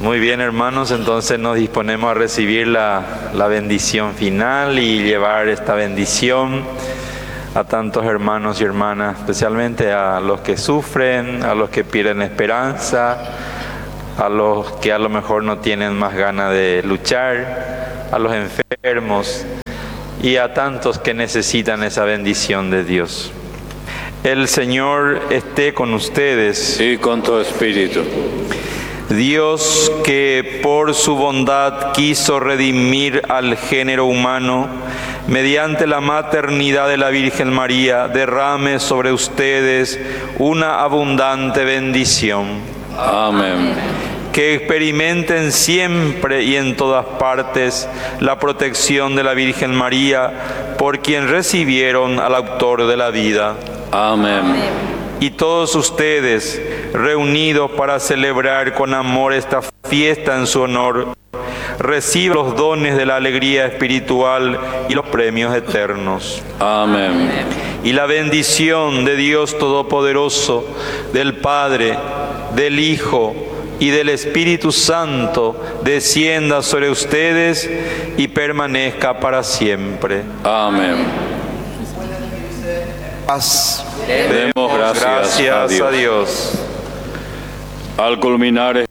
Muy bien, hermanos, entonces nos disponemos a recibir la bendición final y llevar esta bendición a tantos hermanos y hermanas, especialmente a los que sufren, a los que pierden esperanza, a los que a lo mejor no tienen más ganas de luchar, a los enfermos y a tantos que necesitan esa bendición de Dios. El Señor esté con ustedes. Y con tu espíritu. Dios, que por su bondad quiso redimir al género humano, mediante la maternidad de la Virgen María, derrame sobre ustedes una abundante bendición. Amén. Que experimenten siempre y en todas partes la protección de la Virgen María, por quien recibieron al autor de la vida. Amén. Y todos ustedes, reunidos para celebrar con amor esta fiesta en su honor, reciban los dones de la alegría espiritual y los premios eternos. Amén. Y la bendición de Dios Todopoderoso, del Padre, del Hijo y del Espíritu Santo descienda sobre ustedes y permanezca para siempre. Amén. Paz. Demos gracias a Dios. Al culminar